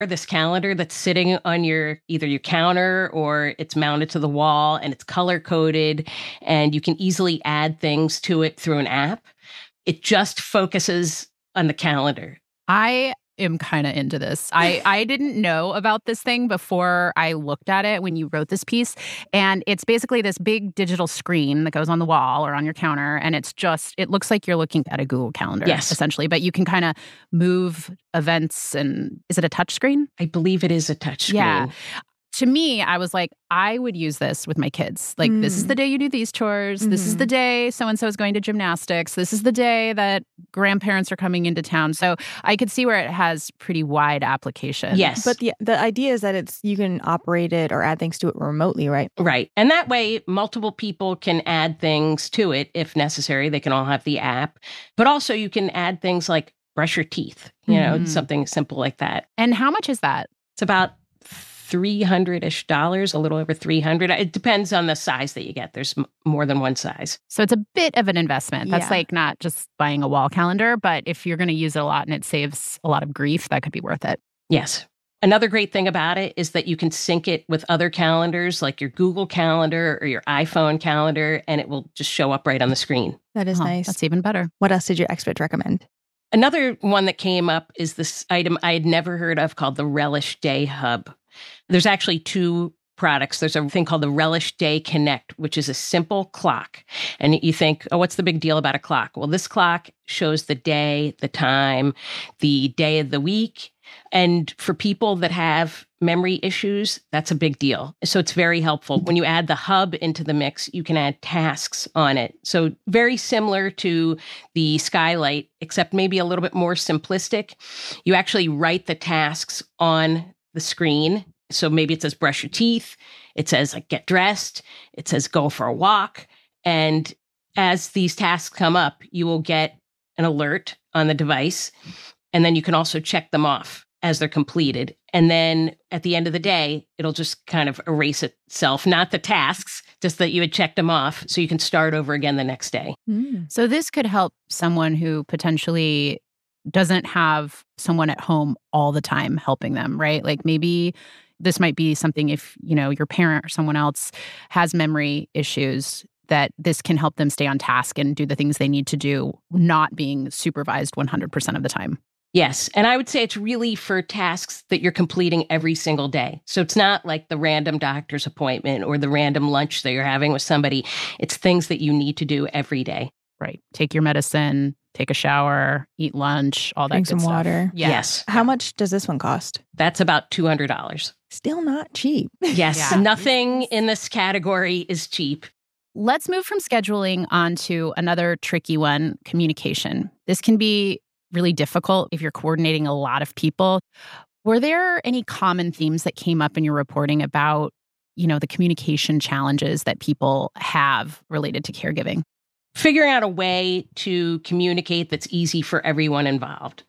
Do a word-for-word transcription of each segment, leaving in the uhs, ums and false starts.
this calendar that's sitting on your either your counter or it's mounted to the wall and it's color coded and you can easily add things to it through an app. It just focuses on the calendar. I am kind of into this. I, I didn't know about this thing before I looked at it when you wrote this piece. And it's basically this big digital screen that goes on the wall or on your counter. And it's just, it looks like you're looking at a Google Calendar, yes, essentially. But you can kind of move events and is it a touch screen? I believe it is a touch screen. Yeah. To me, I was like, I would use this with my kids. Like, mm. this is the day you do these chores. Mm-hmm. This is the day so-and-so is going to gymnastics. This is the day that grandparents are coming into town. So I could see where it has pretty wide application. Yes. But the the idea is that it's you can operate it or add things to it remotely, right? Right. And that way, multiple people can add things to it if necessary. They can all have the app. But also, you can add things like brush your teeth, you mm-hmm. know, something simple like that. And how much is that? It's about three hundred-ish dollars, a little over three hundred. It depends on the size that you get. There's m- more than one size. So it's a bit of an investment. That's yeah. like not just buying a wall calendar, but if you're going to use it a lot and it saves a lot of grief, that could be worth it. Yes. Another great thing about it is that you can sync it with other calendars like your Google Calendar or your iPhone calendar, and it will just show up right on the screen. That is oh, nice. That's even better. What else did your expert recommend? Another one that came up is this item I had never heard of called the Relish Day Hub. There's actually two products. There's a thing called the Relish Day Connect, which is a simple clock. And you think, oh, what's the big deal about a clock? Well, this clock shows the day, the time, the day of the week. And for people that have memory issues, that's a big deal. So it's very helpful. When you add the hub into the mix, you can add tasks on it. So very similar to the Skylight, except maybe a little bit more simplistic. You actually write the tasks on the screen. So maybe it says brush your teeth. It says like get dressed. It says go for a walk. And as these tasks come up, you will get an alert on the device. And then you can also check them off as they're completed. And then at the end of the day, it'll just kind of erase itself, not the tasks, just that you had checked them off. So you can start over again the next day. Mm. So this could help someone who potentially doesn't have someone at home all the time helping them, right? Like maybe this might be something if, you know, your parent or someone else has memory issues, that this can help them stay on task and do the things they need to do, not being supervised one hundred percent of the time. Yes. And I would say it's really for tasks that you're completing every single day. So it's not like the random doctor's appointment or the random lunch that you're having with somebody. It's things that you need to do every day. Right. Take your medicine, take a shower, eat lunch, all that Drink good some stuff. water. Yeah. Yes. How much does this one cost? That's about two hundred dollars. Still not cheap. Yes. Yeah. Nothing in this category is cheap. Let's move from scheduling on to another tricky one, communication. This can be really difficult if you're coordinating a lot of people. Were there any common themes that came up in your reporting about, you know, the communication challenges that people have related to caregiving? Figuring out a way to communicate that's easy for everyone involved.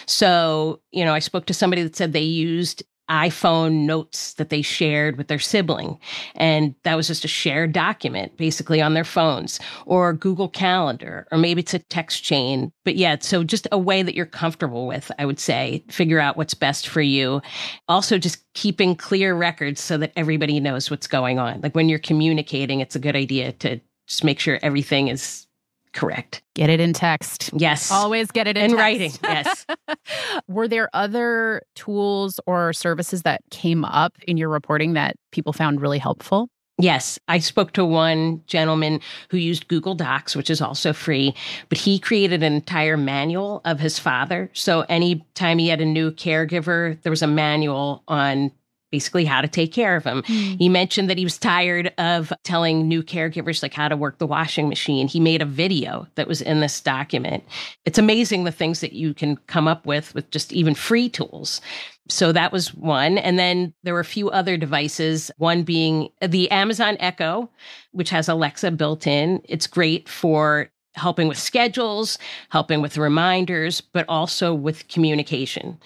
So, you know, I spoke to somebody that said they used iPhone notes that they shared with their sibling. And that was just a shared document basically on their phones, or Google Calendar, or maybe it's a text chain. But yeah, so just a way that you're comfortable with, I would say, figure out what's best for you. Also just keeping clear records so that everybody knows what's going on. Like when you're communicating, it's a good idea to just make sure everything is correct. Get it in text. Yes. Always get it in, in text. writing. Yes. Were there other tools or services that came up in your reporting that people found really helpful? Yes. I spoke to one gentleman who used Google Docs, which is also free, but he created an entire manual of his father. So anytime he had a new caregiver, there was a manual on basically how to take care of him. Mm. He mentioned that he was tired of telling new caregivers like how to work the washing machine. He made a video that was in this document. It's amazing the things that you can come up with with just even free tools. So that was one. And then there were a few other devices, one being the Amazon Echo, which has Alexa built in. It's great for helping with schedules, helping with reminders, but also with communication.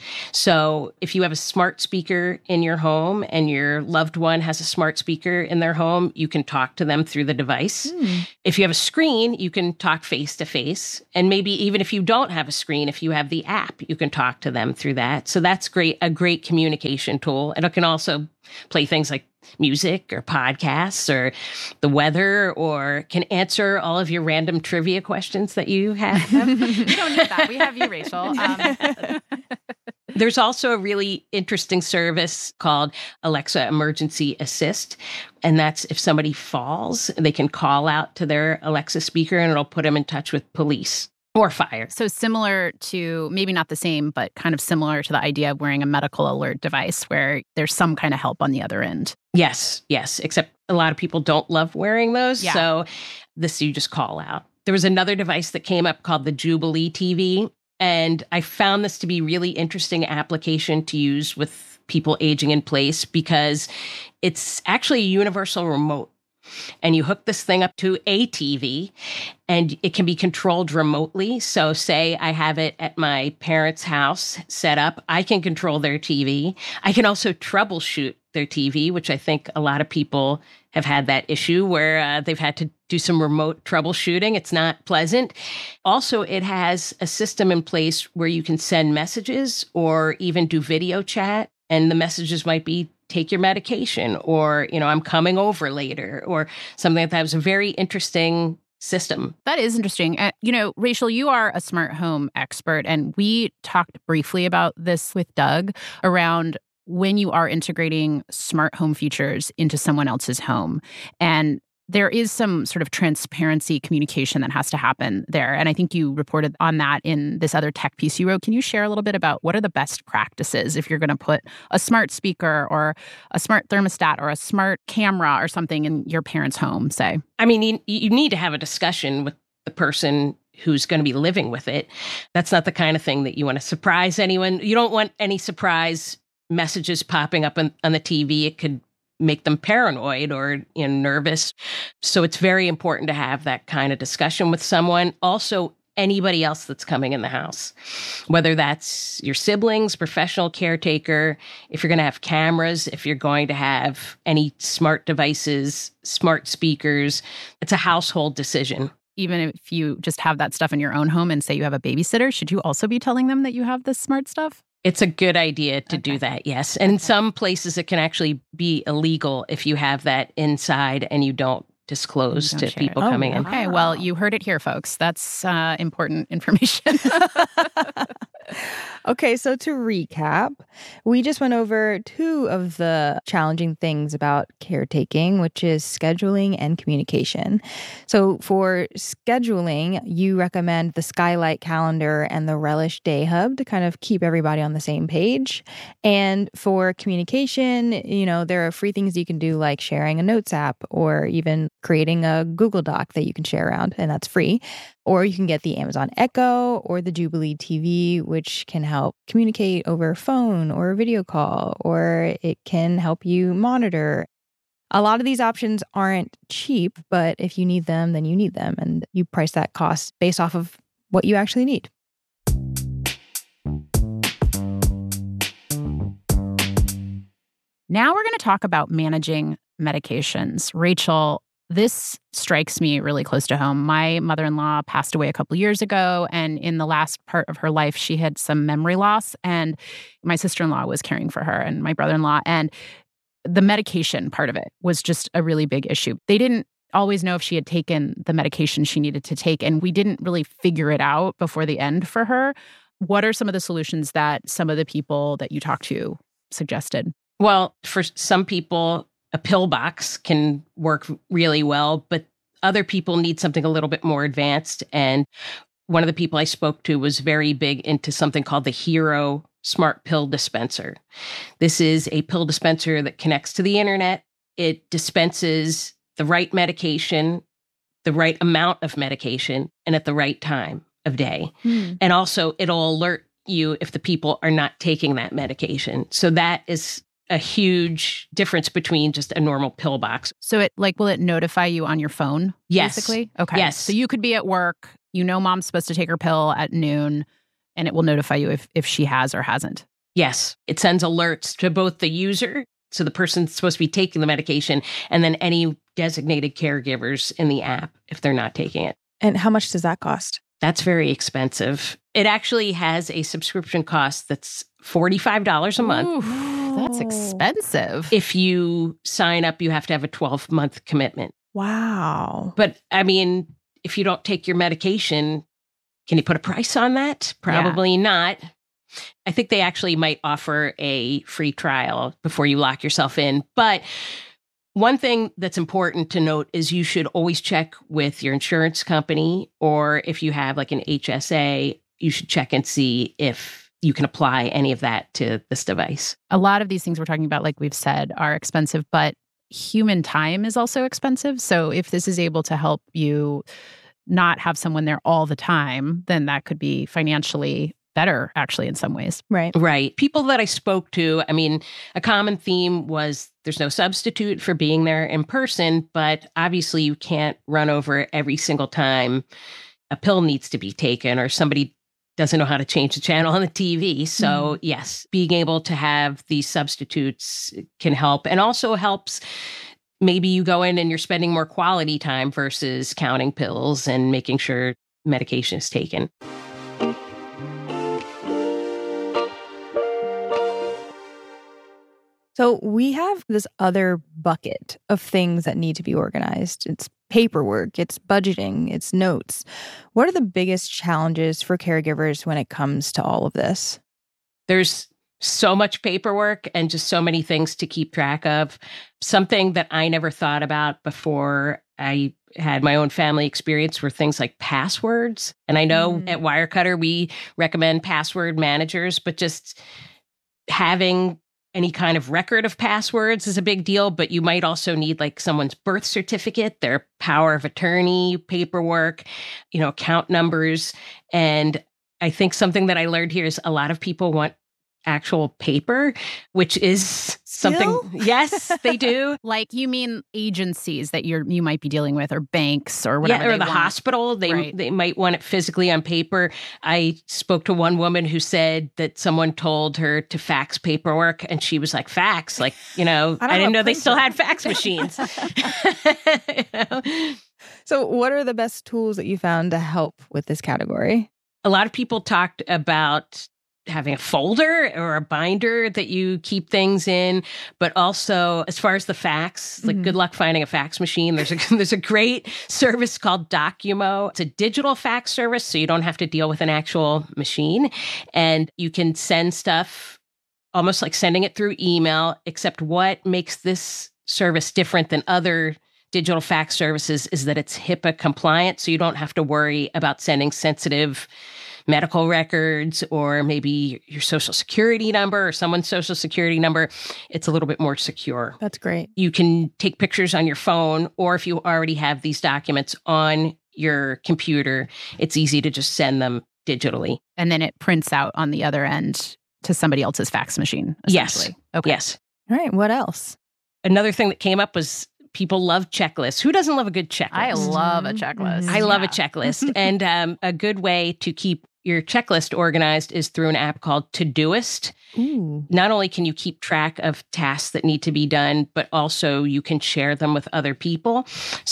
So if you have a smart speaker in your home and your loved one has a smart speaker in their home, you can talk to them through the device. Mm. If you have a screen, you can talk face to face. And maybe even if you don't have a screen, if you have the app, you can talk to them through that. So that's great, a great communication tool. And it can also play things like music or podcasts or the weather, or can answer all of your random trivia questions that you have. We don't need that. We have you, Rachel. Um, There's also a really interesting service called Alexa Emergency Assist. And that's if somebody falls, they can call out to their Alexa speaker and it'll put them in touch with police or fire. So similar to, maybe not the same, but kind of similar to the idea of wearing a medical alert device where there's some kind of help on the other end. Yes, yes. Except a lot of people don't love wearing those. Yeah. So this you just call out. There was another device that came up called the Jubilee T V. And I found this to be really interesting application to use with people aging in place because it's actually a universal remote. And you hook this thing up to a T V and it can be controlled remotely. So say I have it at my parents' house set up, I can control their T V. I can also troubleshoot their T V, which I think a lot of people have had that issue where uh, they've had to do some remote troubleshooting. It's not pleasant. Also, it has a system in place where you can send messages or even do video chat. And the messages might be, take your medication, or, you know, I'm coming over later, or something like that. It was a very interesting system. That is interesting. Uh, you know, Rachel, you are a smart home expert, and we talked briefly about this with Doug around when you are integrating smart home features into someone else's home. And there is some sort of transparency communication that has to happen there. And I think you reported on that in this other tech piece you wrote. Can you share a little bit about what are the best practices if you're going to put a smart speaker or a smart thermostat or a smart camera or something in your parents' home, say? I mean, you, you need to have a discussion with the person who's going to be living with it. That's not the kind of thing that you want to surprise anyone. You don't want any surprise messages popping up on, on the T V. It could make them paranoid or, you know, nervous. So it's very important to have that kind of discussion with someone. Also, anybody else that's coming in the house, whether that's your siblings, professional caretaker, if you're going to have cameras, if you're going to have any smart devices, smart speakers, it's a household decision. Even if you just have that stuff in your own home and say you have a babysitter, should you also be telling them that you have this smart stuff? It's a good idea to okay. do that, yes. And in some places, it can actually be illegal if you have that inside and you don't disclose don't to people oh, coming in. Okay, well, you heard it here, folks. That's uh, important information. Okay, so to recap, we just went over two of the challenging things about caretaking, which is scheduling and communication. So for scheduling, you recommend the Skylight calendar and the Relish Day Hub to kind of keep everybody on the same page. And for communication, you know, there are free things you can do like sharing a notes app or even creating a Google Doc that you can share around, and that's free. Or you can get the Amazon Echo or the Jubilee T V, which can help communicate over phone or video call, or it can help you monitor. A lot of these options aren't cheap, but if you need them, then you need them. And you price that cost based off of what you actually need. Now we're going to talk about managing medications. Rachel, this strikes me really close to home. My mother-in-law passed away a couple years ago, and in the last part of her life, she had some memory loss, and my sister-in-law was caring for her and my brother-in-law, and the medication part of it was just a really big issue. They didn't always know if she had taken the medication she needed to take, and we didn't really figure it out before the end for her. What are some of the solutions that some of the people that you talked to suggested? Well, for some people, a pill box can work really well, but other people need something a little bit more advanced. And one of the people I spoke to was very big into something called the Hero Smart Pill Dispenser. This is a pill dispenser that connects to the internet. It dispenses the right medication, the right amount of medication, and at the right time of day. Hmm. And also, it'll alert you if the people are not taking that medication. So that is a huge difference between just a normal pill box. So it like, will it notify you on your phone? Yes. Basically? Okay. Yes. So you could be at work You know mom's supposed to take her pill at noon, and it will notify you if, if she has or hasn't. Yes. It sends alerts to both the user, so the person's supposed to be taking the medication, and then any designated caregivers in the app if they're not taking it. And how much does that cost? That's very expensive. It actually has a subscription cost that's forty-five dollars a month. Ooh, that's expensive. If you sign up, you have to have a twelve-month commitment. Wow. But, I mean, if you don't take your medication, can you put a price on that? Probably yeah. not. I think they actually might offer a free trial before you lock yourself in. But one thing that's important to note is you should always check with your insurance company, or if you have like an H S A, you should check and see if you can apply any of that to this device. A lot of these things we're talking about, like we've said, are expensive, but human time is also expensive. So if this is able to help you not have someone there all the time, then that could be financially better, actually, in some ways. Right. Right. People that I spoke to, I mean, a common theme was there's no substitute for being there in person, but obviously you can't run over every single time a pill needs to be taken or somebody doesn't know how to change the channel on the T V. So mm. yes, being able to have these substitutes can help, and also helps. Maybe you go in and you're spending more quality time versus counting pills and making sure medication is taken. So we have this other bucket of things that need to be organized. It's paperwork, it's budgeting, it's notes. What are the biggest challenges for caregivers when it comes to all of this? There's so much paperwork and just so many things to keep track of. Something that I never thought about before I had my own family experience were things like passwords. And I know mm. at Wirecutter, we recommend password managers, but just having any kind of record of passwords is a big deal, but you might also need like someone's birth certificate, their power of attorney, paperwork, you know, account numbers. And I think something that I learned here is a lot of people want actual paper, which is something. Still? Yes, they do. Like you mean agencies that you're you might be dealing with, or banks, or whatever. Yeah, or they the want. hospital. They right. they might want it physically on paper. I spoke to one woman who said that someone told her to fax paperwork, and she was like, "Fax? Like, you know, I, I didn't know they still had fax machines." You know? So, what are the best tools that you found to help with this category? A lot of people talked about having a folder or a binder that you keep things in, but also as far as the fax, like mm-hmm. good luck finding a fax machine. There's a there's a great service called Documo. It's a digital fax service, so you don't have to deal with an actual machine, and you can send stuff almost like sending it through email, except what makes this service different than other digital fax services is that it's HIPAA compliant, so you don't have to worry about sending sensitive medical records or maybe your social security number or someone's social security number. It's a little bit more secure. That's great. You can take pictures on your phone, or if you already have these documents on your computer, it's easy to just send them digitally. And then it prints out on the other end to somebody else's fax machine, essentially. Yes. Okay. Yes. All right. What else? Another thing that came up was people love checklists. Who doesn't love a good checklist? I love a checklist. I love yeah. a checklist. And um, a good way to keep your checklist organized is through an app called Todoist. Ooh. Not only can you keep track of tasks that need to be done, but also you can share them with other people.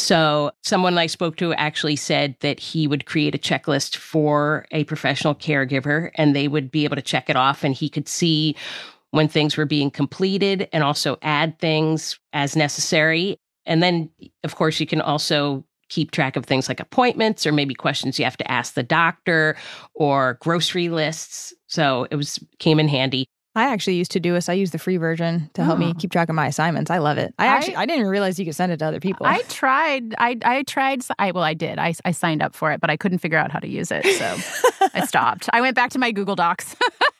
So someone I spoke to actually said that he would create a checklist for a professional caregiver, and they would be able to check it off, and he could see when things were being completed and also add things as necessary. And then, of course, you can also keep track of things like appointments or maybe questions you have to ask the doctor or grocery lists. So it was came in handy. I actually used Todoist. I use the free version to help oh. me keep track of my assignments. I love it. I actually I, I didn't even realize you could send it to other people. I tried. I I tried. I well, I did. I I signed up for it, but I couldn't figure out how to use it, so I stopped. I went back to my Google Docs.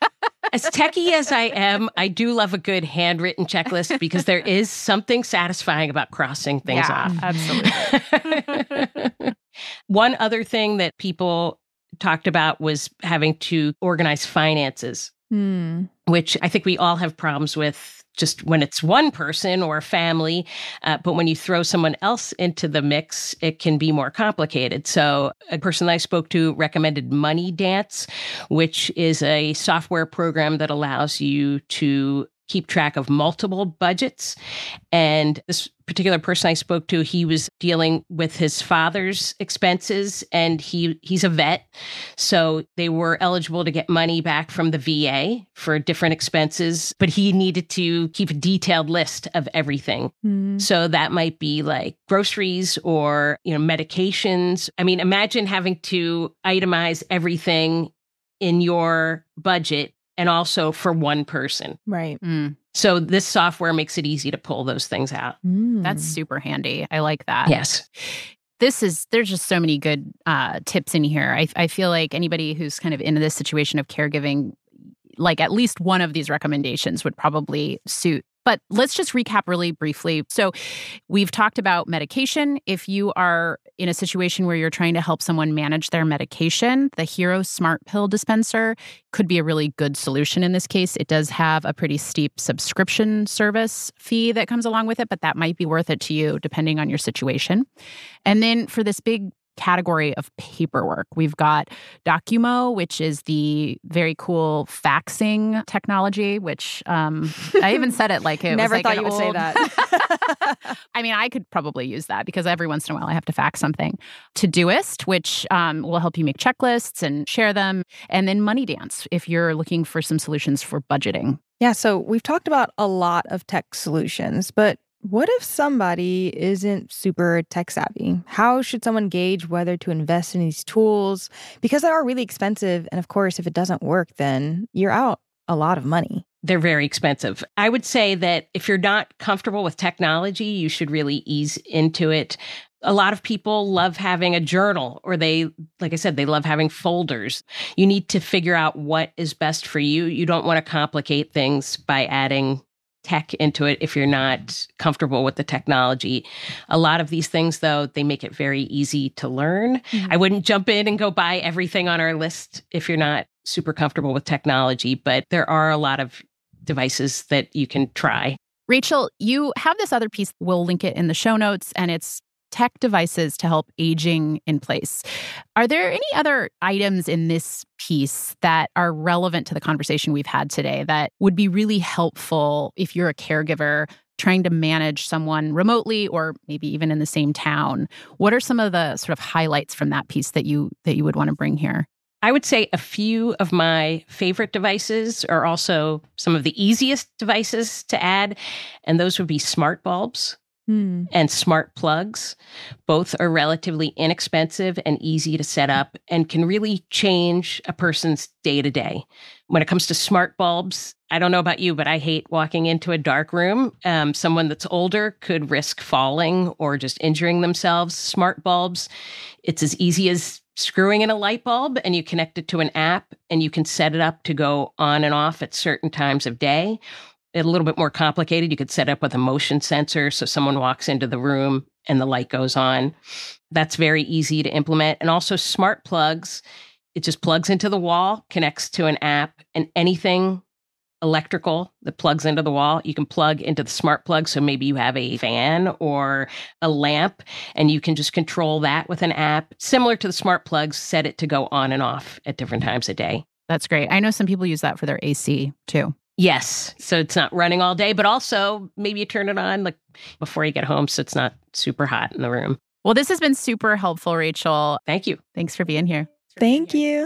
As techie as I am, I do love a good handwritten checklist because there is something satisfying about crossing things yeah, off. Absolutely. One other thing that people talked about was having to organize finances. Hmm. which I think we all have problems with just when it's one person or a family. Uh, but when you throw someone else into the mix, it can be more complicated. So a person I spoke to recommended Money Dance, which is a software program that allows you to keep track of multiple budgets. And this particular person I spoke to, he was dealing with his father's expenses, and he he's a vet. So they were eligible to get money back from the V A for different expenses, but he needed to keep a detailed list of everything. Mm. So that might be like groceries or, you know, medications. I mean, imagine having to itemize everything in your budget and also for one person. Right. Mm, So this software makes it easy to pull those things out. Mm. that's super handy. I like that. Yes. This is, there's just so many good uh, tips in here. I, I feel like anybody who's kind of in this situation of caregiving, like at least one of these recommendations would probably suit. But let's just recap really briefly. So we've talked about medication. If you are in a situation where you're trying to help someone manage their medication, the Hero Smart Pill dispenser could be a really good solution in this case. It does have a pretty steep subscription service fee that comes along with it, but that might be worth it to you depending on your situation. And then for this big category of paperwork, we've got Documo, which is the very cool faxing technology, which um, I even said it like it Never was like thought an you would old... say that. I mean, I could probably use that because every once in a while I have to fax something. Todoist, which um, will help you make checklists and share them. And then Money Dance, if you're looking for some solutions for budgeting. Yeah, so we've talked about a lot of tech solutions, but what if somebody isn't super tech savvy? How should someone gauge whether to invest in these tools? Because they are really expensive. And of course, if it doesn't work, then you're out a lot of money. They're very expensive. I would say that if you're not comfortable with technology, you should really ease into it. A lot of people love having a journal, or they, like I said, they love having folders. You need to figure out what is best for you. You don't want to complicate things by adding tech into it if you're not comfortable with the technology. A lot of these things, though, they make it very easy to learn. Mm-hmm. I wouldn't jump in and go buy everything on our list if you're not super comfortable with technology, but there are a lot of devices that you can try. Rachel, you have this other piece. We'll link it in the show notes, and it's tech devices to help aging in place. Are there any other items in this piece that are relevant to the conversation we've had today that would be really helpful if you're a caregiver trying to manage someone remotely or maybe even in the same town? What are some of the sort of highlights from that piece that you that you would want to bring here? I would say a few of my favorite devices are also some of the easiest devices to add, and those would be smart bulbs. Hmm. And smart plugs. Both are relatively inexpensive and easy to set up and can really change a person's day to day. When it comes to smart bulbs, I don't know about you, but I hate walking into a dark room. Um, someone that's older could risk falling or just injuring themselves. Smart bulbs, it's as easy as screwing in a light bulb, and you connect it to an app, and you can set it up to go on and off at certain times of day. A little bit more complicated. You could set up with a motion sensor. So someone walks into the room and the light goes on. That's very easy to implement. And also smart plugs. It just plugs into the wall, connects to an app, and anything electrical that plugs into the wall, you can plug into the smart plug. So maybe you have a fan or a lamp, and you can just control that with an app. Similar to the smart plugs, set it to go on and off at different times a day. That's great. I know some people use that for their A C too. Yes. So it's not running all day, but also maybe you turn it on like before you get home so it's not super hot in the room. Well, this has been super helpful, Rachel. Thank you. Thanks for being here. Thank you.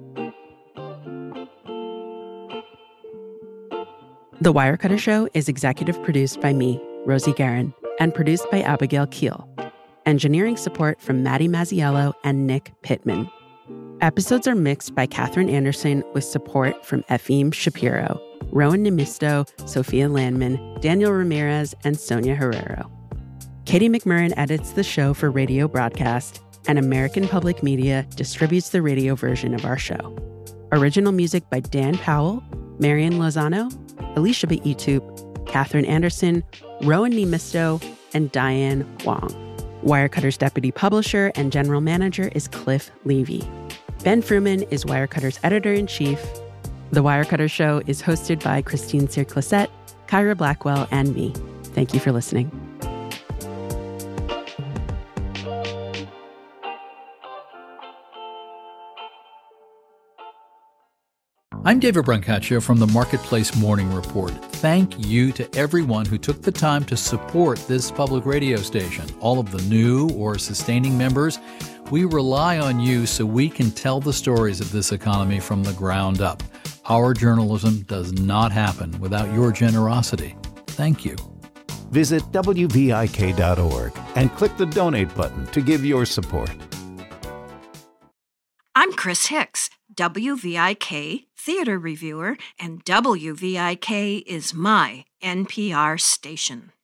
The Wirecutter Show is executive produced by me, Rosie Guerin, and produced by Abigail Keel. Engineering support from Maddie Mazziello and Nick Pittman. Episodes are mixed by Katherine Anderson with support from Efim Shapiro, Rowan Nemisto, Sophia Landman, Daniel Ramirez, and Sonia Herrero. Katie McMurrin edits the show for Radio Broadcast, and American Public Media distributes the radio version of our show. Original music by Dan Powell, Marian Lozano, Alicia Beitup, Katherine Anderson, Rowan Nemisto, and Diane Wong. Wirecutter's deputy publisher and general manager is Cliff Levy. Ben Fruman is Wirecutter's editor-in-chief. The Wirecutter Show is hosted by Christine Cyr-Clisset, Kyra Blackwell, and me. Thank you for listening. I'm David Brancaccio from the Marketplace Morning Report. Thank you to everyone who took the time to support this public radio station. All of the new or sustaining members, we rely on you so we can tell the stories of this economy from the ground up. Our journalism does not happen without your generosity. Thank you. Visit W V I K dot org and click the donate button to give your support. I'm Chris Hicks, W V I K theater reviewer, and W V I K is my N P R station.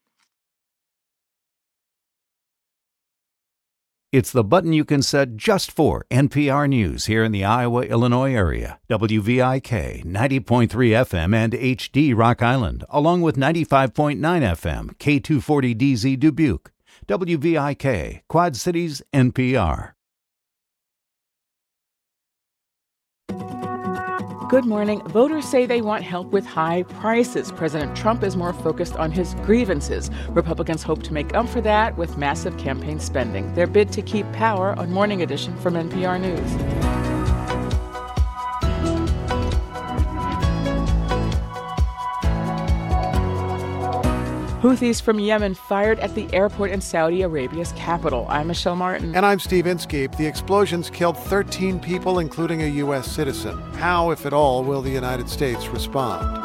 It's the button you can set just for N P R News here in the Iowa-Illinois area. W V I K ninety point three F M and H D Rock Island, along with ninety-five point nine F M, K two forty D Z Dubuque. W V I K, Quad Cities, N P R. Good morning. Voters say they want help with high prices. President Trump is more focused on his grievances. Republicans hope to make up for that with massive campaign spending. Their bid to keep power on Morning Edition from N P R News. Houthis from Yemen fired at the airport in Saudi Arabia's capital. I'm Michelle Martin. And I'm Steve Inskeep. The explosions killed thirteen people, including a U S citizen. How, if at all, will the United States respond?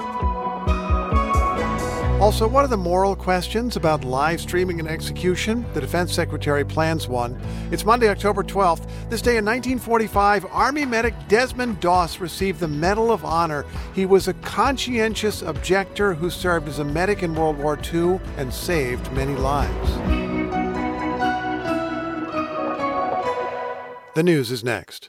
Also, what are the moral questions about live streaming and execution? The Defense Secretary plans one. It's Monday, October twelfth. This day in nineteen forty-five, Army medic Desmond Doss received the Medal of Honor. He was a conscientious objector who served as a medic in World War Two and saved many lives. The news is next.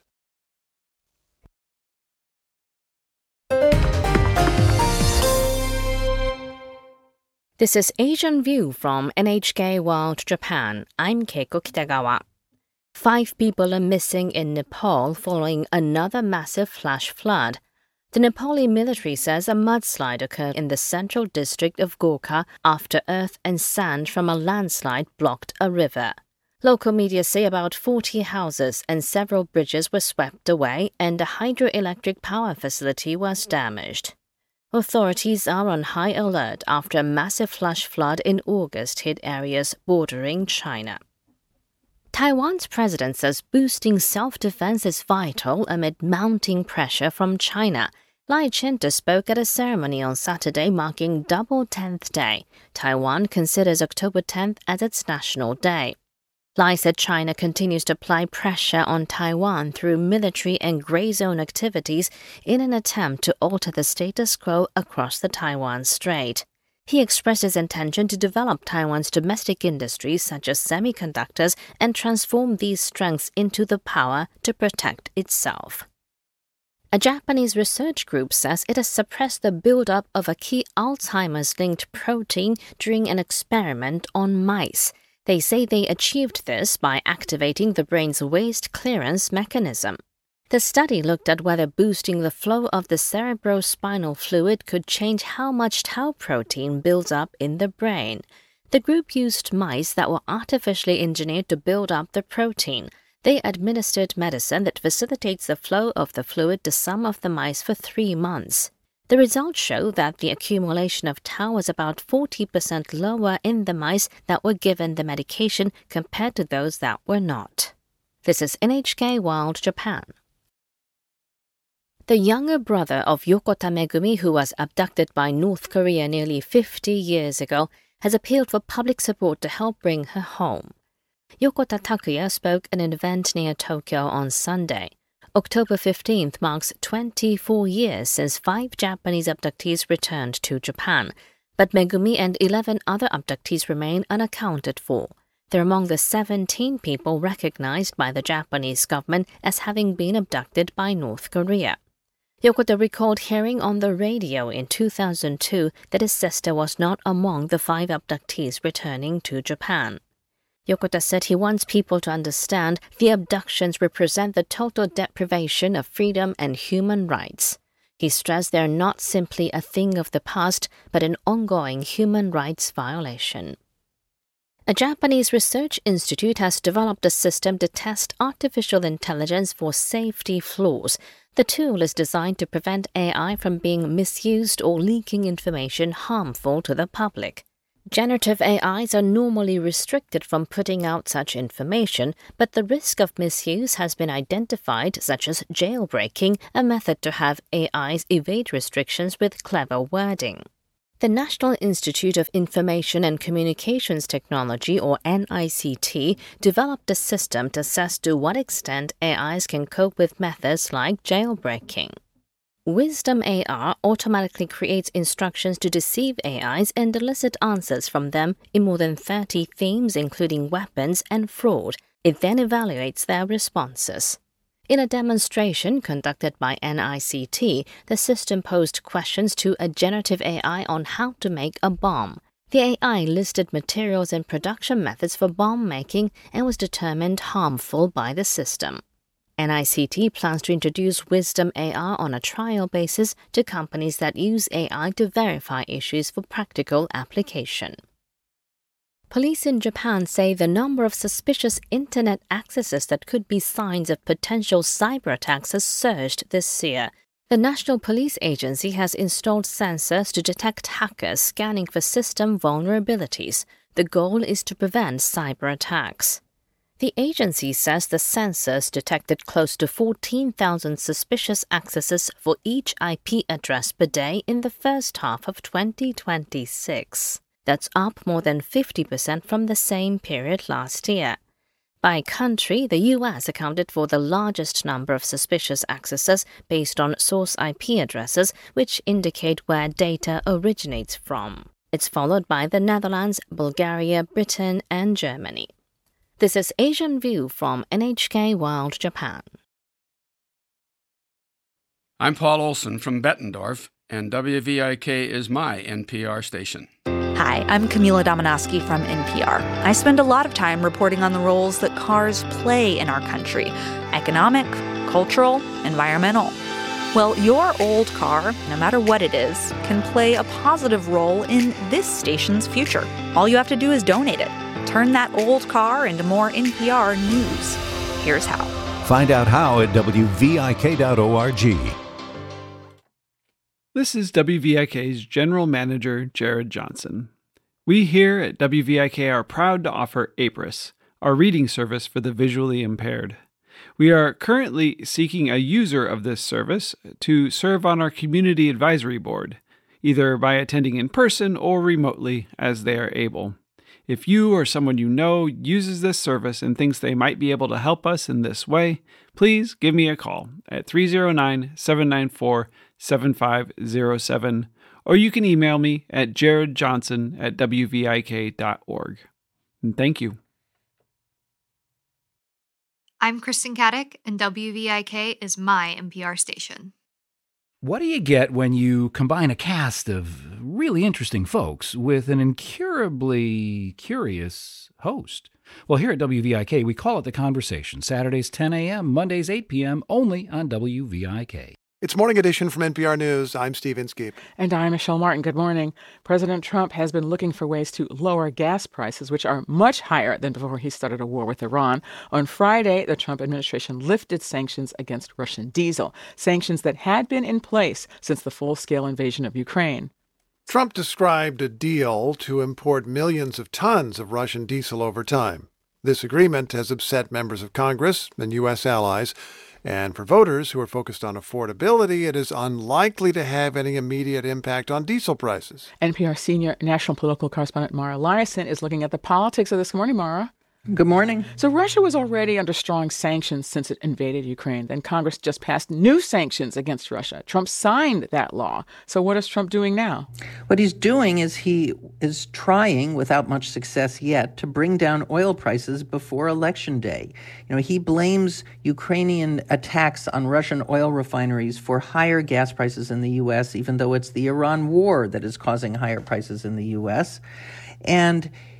This is Asian View from N H K World Japan. I'm Keiko Kitagawa. Five people are missing in Nepal following another massive flash flood. The Nepali military says a mudslide occurred in the central district of Gorkha after earth and sand from a landslide blocked a river. Local media say about forty houses and several bridges were swept away and a hydroelectric power facility was damaged. Authorities are on high alert after a massive flash flood in August hit areas bordering China. Taiwan's president says boosting self-defense is vital amid mounting pressure from China. Lai Ching-te spoke at a ceremony on Saturday marking Double Tenth Day. Taiwan considers October tenth as its national day. Lai said China continues to apply pressure on Taiwan through military and gray zone activities in an attempt to alter the status quo across the Taiwan Strait. He expressed his intention to develop Taiwan's domestic industries such as semiconductors and transform these strengths into the power to protect itself. A Japanese research group says it has suppressed the buildup of a key Alzheimer's-linked protein during an experiment on mice. They say they achieved this by activating the brain's waste clearance mechanism. The study looked at whether boosting the flow of the cerebrospinal fluid could change how much tau protein builds up in the brain. The group used mice that were artificially engineered to build up the protein. They administered medicine that facilitates the flow of the fluid to some of the mice for three months. The results show that the accumulation of tau was about forty percent lower in the mice that were given the medication compared to those that were not. This is N H K World Japan. The younger brother of Yokota Megumi, who was abducted by North Korea nearly fifty years ago, has appealed for public support to help bring her home. Yokota Takuya spoke at an event near Tokyo on Sunday. October fifteenth marks twenty-four years since five Japanese abductees returned to Japan, but Megumi and eleven other abductees remain unaccounted for. They're among the seventeen people recognized by the Japanese government as having been abducted by North Korea. Yokota recalled hearing on the radio in two thousand two that his sister was not among the five abductees returning to Japan. Yokota said he wants people to understand the abductions represent the total deprivation of freedom and human rights. He stressed they're not simply a thing of the past, but an ongoing human rights violation. A Japanese research institute has developed a system to test artificial intelligence for safety flaws. The tool is designed to prevent A I from being misused or leaking information harmful to the public. Generative A Is are normally restricted from putting out such information, but the risk of misuse has been identified, such as jailbreaking, a method to have A Is evade restrictions with clever wording. The National Institute of Information and Communications Technology, or N I C T, developed a system to assess to what extent A Is can cope with methods like jailbreaking. Wisdom A R automatically creates instructions to deceive A Is and elicit answers from them in more than thirty themes, including weapons and fraud. It then evaluates their responses. In a demonstration conducted by N I C T, the system posed questions to a generative A I on how to make a bomb. The A I listed materials and production methods for bomb making and was determined harmful by the system. N I C T plans to introduce Wisdom A R on a trial basis to companies that use A I to verify issues for practical application. Police in Japan say the number of suspicious internet accesses that could be signs of potential cyber attacks has surged this year. The National Police Agency has installed sensors to detect hackers scanning for system vulnerabilities. The goal is to prevent cyber attacks. The agency says the sensors detected close to fourteen thousand suspicious accesses for each I P address per day in the first half of twenty twenty-six. That's up more than fifty percent from the same period last year. By country, the U S accounted for the largest number of suspicious accesses based on source I P addresses, which indicate where data originates from. It's followed by the Netherlands, Bulgaria, Britain, and Germany. This is Asian View from N H K World Japan. I'm Paul Olson from Bettendorf, and W V I K is my N P R station. Hi, I'm Camila Domonoski from N P R. I spend a lot of time reporting on the roles that cars play in our country: economic, cultural, environmental. Well, your old car, no matter what it is, can play a positive role in this station's future. All you have to do is donate it. Turn that old car into more N P R news. Here's how. Find out how at W V I K dot org. This is W V I K's General Manager, Jared Johnson. We here at W V I K are proud to offer APRIS, our reading service for the visually impaired. We are currently seeking a user of this service to serve on our Community Advisory Board, either by attending in person or remotely as they are able. If you or someone you know uses this service and thinks they might be able to help us in this way, please give me a call at three oh nine, seven nine four, seven five oh seven, or you can email me at jaredjohnson at w v i k dot org. And thank you. I'm Kristen Caddick, and W V I K is my N P R station. What do you get when you combine a cast of really interesting folks with an incurably curious host? Well, here at W V I K, we call it The Conversation. Saturdays ten a.m., Mondays eight p.m., only on W V I K. It's Morning Edition from N P R News. I'm Steve Inskeep. And I'm Michelle Martin. Good morning. President Trump has been looking for ways to lower gas prices, which are much higher than before he started a war with Iran. On Friday, the Trump administration lifted sanctions against Russian diesel, sanctions that had been in place since the full-scale invasion of Ukraine. Trump described a deal to import millions of tons of Russian diesel over time. This agreement has upset members of Congress and U S allies. And for voters who are focused on affordability, it is unlikely to have any immediate impact on diesel prices. N P R senior national political correspondent Mara Liasson is looking at the politics of this. Good morning, Mara. Good morning. So Russia was already under strong sanctions since it invaded Ukraine. Then Congress just passed new sanctions against Russia. Trump signed that law. So what is Trump doing now? What he's doing is he is trying, without much success yet, to bring down oil prices before Election Day. You know, he blames Ukrainian attacks on Russian oil refineries for higher gas prices in the U S, even though it's the Iran war that is causing higher prices in the U S. And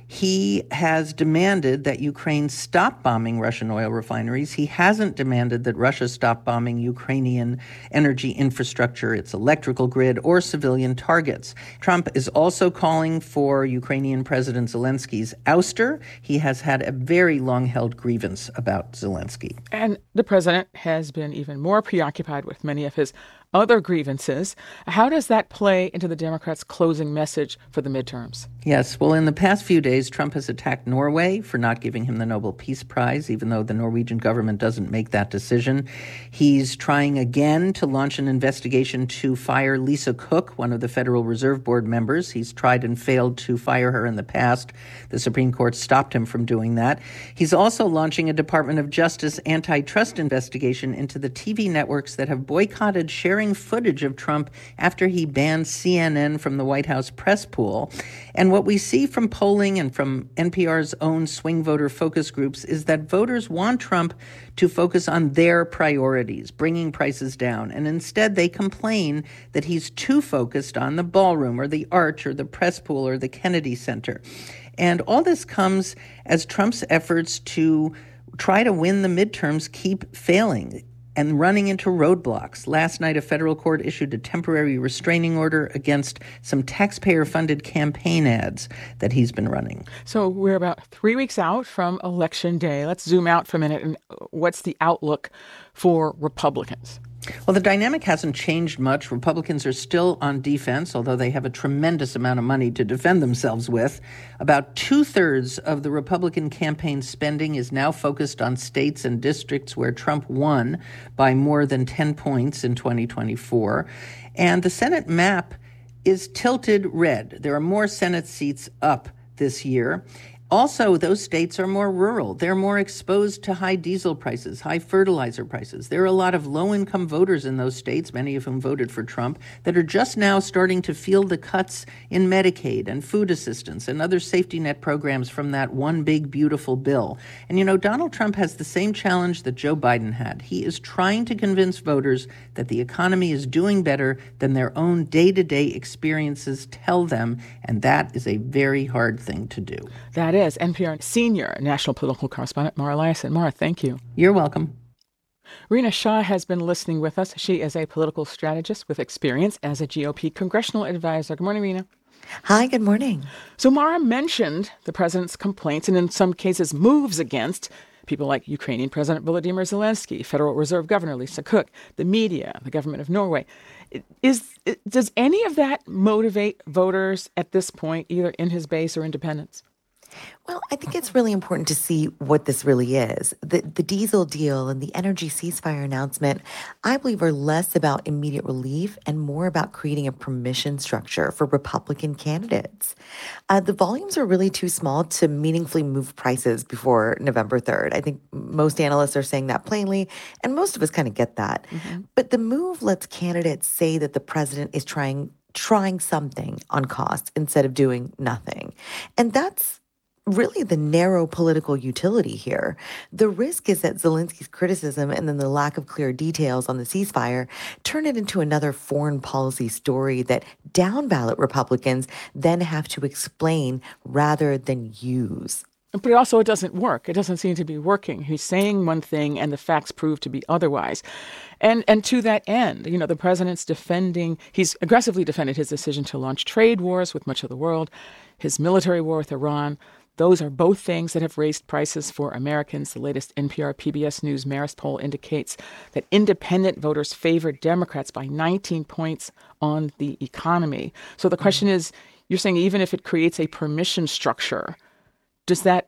He has demanded that Ukraine stop bombing Russian oil refineries. He hasn't demanded that Russia stop bombing Ukrainian energy infrastructure, its electrical grid, or civilian targets. Trump is also calling for Ukrainian President Zelensky's ouster. He has had a very long-held grievance about Zelensky. And the president has been even more preoccupied with many of his other grievances. How does that play into the Democrats' closing message for the midterms? Yes, well, in the past few days, Trump has attacked Norway for not giving him the Nobel Peace Prize, even though the Norwegian government doesn't make that decision. He's trying again to launch an investigation to fire Lisa Cook, one of the Federal Reserve Board members. He's tried and failed to fire her in the past. The Supreme Court stopped him from doing that. He's also launching a Department of Justice antitrust investigation into the T V networks that have boycotted sharing footage of Trump after he banned C N N from the White House press pool. And what we see from polling and from N P R's own swing voter focus groups is that voters want Trump to focus on their priorities, bringing prices down. And instead, they complain that he's too focused on the ballroom or the arch or the press pool or the Kennedy Center. And all this comes as Trump's efforts to try to win the midterms keep failing and running into roadblocks. Last night, a federal court issued a temporary restraining order against some taxpayer-funded campaign ads that he's been running. So we're about three weeks out from Election Day. Let's zoom out for a minute. And what's the outlook for Republicans? Well, the dynamic hasn't changed much. Republicans are still on defense, although they have a tremendous amount of money to defend themselves with. About two-thirds of the Republican campaign spending is now focused on states and districts where Trump won by more than ten points in twenty twenty-four. And the Senate map is tilted red. There are more Senate seats up this year. Also, those states are more rural. They're more exposed to high diesel prices, high fertilizer prices. There are a lot of low-income voters in those states, many of whom voted for Trump, that are just now starting to feel the cuts in Medicaid and food assistance and other safety net programs from that one big, beautiful bill. And, you know, Donald Trump has the same challenge that Joe Biden had. He is trying to convince voters that the economy is doing better than their own day-to-day experiences tell them, and that is a very hard thing to do. That is N P R senior national political correspondent Mara Liasson. Mara, thank you. You're welcome. Rina Shah has been listening with us. She is a political strategist with experience as a G O P congressional advisor. Good morning, Rina. Hi, good morning. So Mara mentioned the president's complaints and in some cases moves against people like Ukrainian President Volodymyr Zelensky, Federal Reserve Governor Lisa Cook, the media, the government of Norway. Is, does any of that motivate voters at this point, either in his base or independents? Well, I think it's really important to see what this really is. The, the diesel deal and the energy ceasefire announcement, I believe, are less about immediate relief and more about creating a permission structure for Republican candidates. Uh, the volumes are really too small to meaningfully move prices before November third. I think most analysts are saying that plainly, and most of us kind of get that. Mm-hmm. But the move lets candidates say that the president is trying trying something on costs instead of doing nothing. And that's really the narrow political utility here. The risk is that Zelensky's criticism and then the lack of clear details on the ceasefire turn it into another foreign policy story that down-ballot Republicans then have to explain rather than use. But also it doesn't work. It doesn't seem to be working. He's saying one thing and the facts prove to be otherwise. And and to that end, you know, the president's defending, he's aggressively defended his decision to launch trade wars with much of the world, his military war with Iran. Those are both things that have raised prices for Americans. The latest N P R P B S News Marist poll indicates that independent voters favor Democrats by nineteen points on the economy. So the question is, you're saying even if it creates a permission structure, does that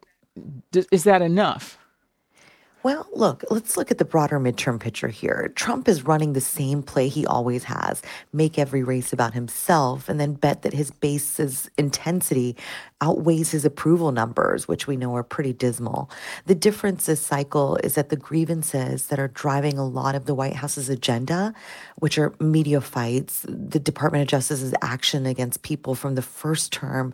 is that enough? Well, look, let's look at the broader midterm picture here. Trump is running the same play he always has, make every race about himself, and then bet that his base's intensity outweighs his approval numbers, which we know are pretty dismal. The difference this cycle is that the grievances that are driving a lot of the White House's agenda, which are media fights, the Department of Justice's action against people from the first term,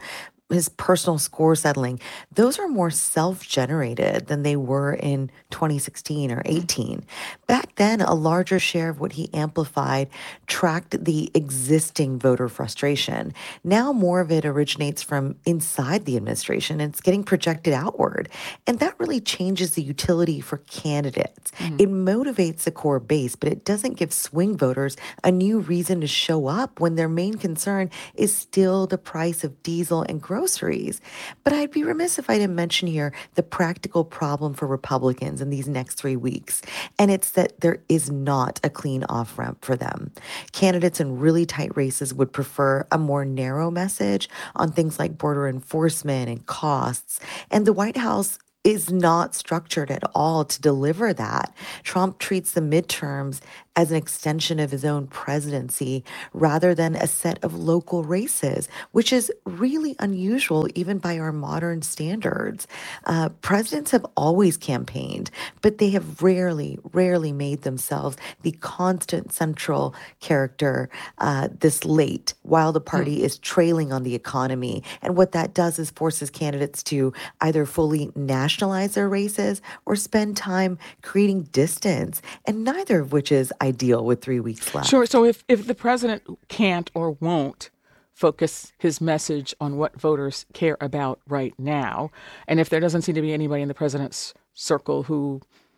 his personal score settling, those are more self-generated than they were in twenty sixteen or eighteen. Back then, a larger share of what he amplified tracked the existing voter frustration. Now more of it originates from inside the administration and it's getting projected outward. And that really changes the utility for candidates. Mm-hmm. It motivates the core base, but it doesn't give swing voters a new reason to show up when their main concern is still the price of diesel and groceries. But I'd be remiss if I didn't mention here the practical problem for Republicans in these next three weeks. And it's that there is not a clean off-ramp for them. Candidates in really tight races would prefer a more narrow message on things like border enforcement and costs. And the White House is not structured at all to deliver that. Trump treats the midterms as an extension of his own presidency rather than a set of local races, which is really unusual even by our modern standards. Uh, presidents have always campaigned, but they have rarely, rarely made themselves the constant central character uh, this late while the party mm. is trailing on the economy. And what that does is forces candidates to either fully nationalize their races or spend time creating distance, and neither of which is ideal with three weeks left. Sure. So if, if the president can't or won't focus his message on what voters care about right now, and if there doesn't seem to be anybody in the president's circle who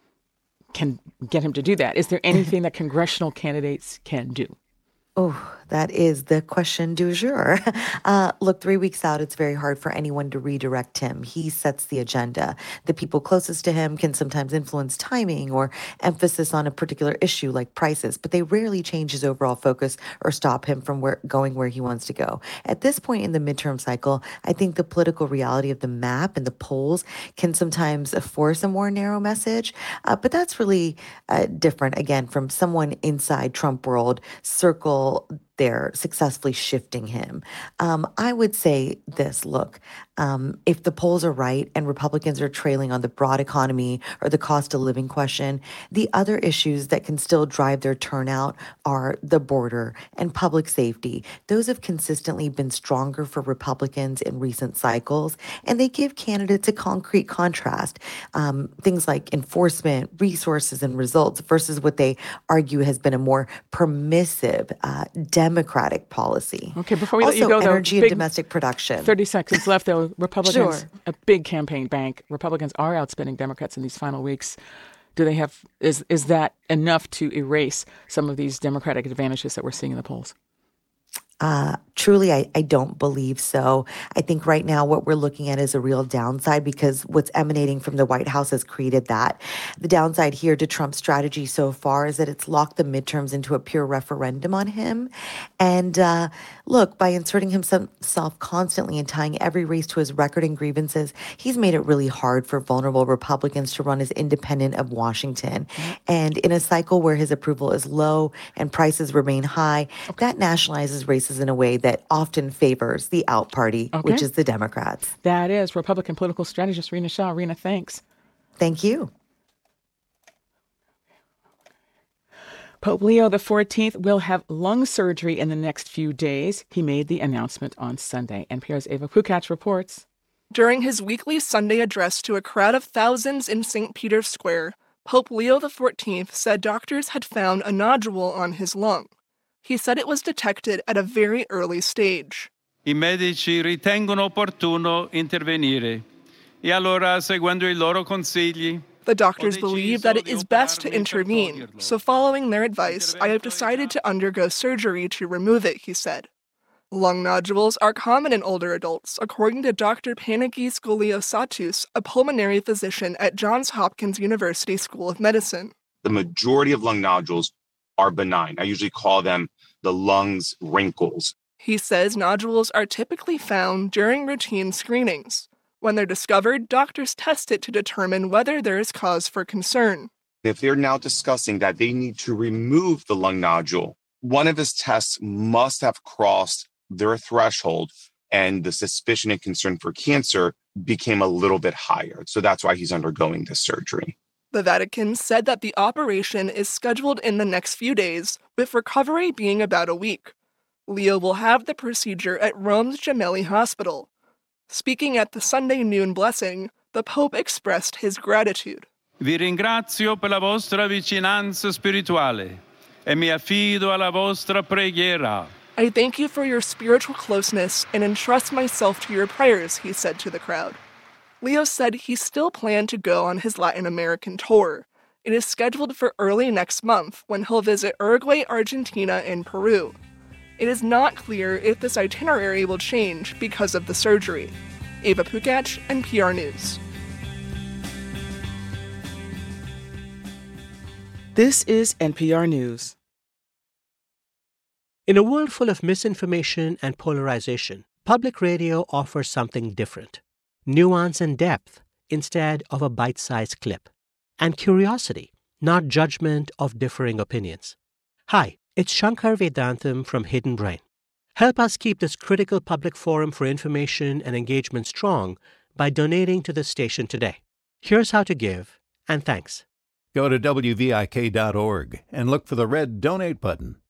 can get him to do that, is there anything that congressional candidates can do? Oh, that is the question du jour. Uh, look, three weeks out, it's very hard for anyone to redirect him. He sets the agenda. The people closest to him can sometimes influence timing or emphasis on a particular issue like prices, but they rarely change his overall focus or stop him from where, going where he wants to go. At this point in the midterm cycle, I think the political reality of the map and the polls can sometimes force a more narrow message, uh, but that's really uh, different, again, from someone inside Trump world circle they're successfully shifting him. Um, I would say this, look, um, if the polls are right and Republicans are trailing on the broad economy or the cost of living question, the other issues that can still drive their turnout are the border and public safety. Those have consistently been stronger for Republicans in recent cycles, and they give candidates a concrete contrast. Um, things like enforcement, resources, and results versus what they argue has been a more permissive, uh, Democratic policy. Okay, before we also, let you go, though, energy big, and domestic production. thirty seconds left, though. Republicans, sure. a big campaign bank. Republicans are outspending Democrats in these final weeks. Do they have, is is that enough to erase some of these Democratic advantages that we're seeing in the polls? Uh, truly, I, I don't believe so. I think right now what we're looking at is a real downside because what's emanating from the White House has created that. The downside here to Trump's strategy so far is that it's locked the midterms into a pure referendum on him. And uh, look, by inserting himself constantly and tying every race to his record and grievances, he's made it really hard for vulnerable Republicans to run as independent of Washington. Mm-hmm. And in a cycle where his approval is low and prices remain high, okay. that nationalizes races in a way that often favors the out party, okay. which is the Democrats. That is Republican political strategist Rena Shaw. Rena, thanks. Thank you. Pope Leo the fourteenth will have lung surgery in the next few days. He made the announcement on Sunday. N P R's Ava Pukach reports. During his weekly Sunday address to a crowd of thousands in Saint Peter's Square, Pope Leo the fourteenth said doctors had found a nodule on his lung. He said it was detected at a very early stage. I medici ritengono opportuno intervenire. E allora, seguendo I loro consigli, the doctors believe that it is best to intervene, so following their advice, I have decided to undergo surgery to remove it, he said. Lung nodules are common in older adults, according to Doctor Panagis Goliossatus, a pulmonary physician at Johns Hopkins University School of Medicine. The majority of lung nodules are benign. I usually call them the lungs wrinkles. He says nodules are typically found during routine screenings. When they're discovered, doctors test it to determine whether there is cause for concern. If they're now discussing that they need to remove the lung nodule, one of his tests must have crossed their threshold, and the suspicion and concern for cancer became a little bit higher. So that's why he's undergoing this surgery. The Vatican said that the operation is scheduled in the next few days, with recovery being about a week. Leo will have the procedure at Rome's Gemelli Hospital. Speaking at the Sunday noon blessing, the Pope expressed his gratitude. Vi ringrazio per la vostra vicinanza spirituale e mi affido alla vostra preghiera. I thank you for your spiritual closeness and entrust myself to your prayers, he said to the crowd. Leo said he still planned to go on his Latin American tour. It is scheduled for early next month when he'll visit Uruguay, Argentina, and Peru. It is not clear if this itinerary will change because of the surgery. Ava Pukach, N P R News. This is N P R News. In a world full of misinformation and polarization, public radio offers something different. Nuance and depth instead of a bite-sized clip. And curiosity, not judgment of differing opinions. Hi, it's Shankar Vedantam from Hidden Brain. Help us keep this critical public forum for information and engagement strong by donating to the station today. Here's how to give, and thanks. Go to W V I K dot org and look for the red Donate button.